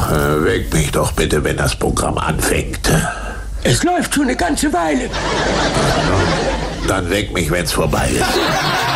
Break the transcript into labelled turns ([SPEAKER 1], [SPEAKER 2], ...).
[SPEAKER 1] Weck mich doch bitte, wenn das Programm anfängt.
[SPEAKER 2] Es läuft schon eine ganze Weile.
[SPEAKER 1] Dann weck mich, wenn's vorbei ist.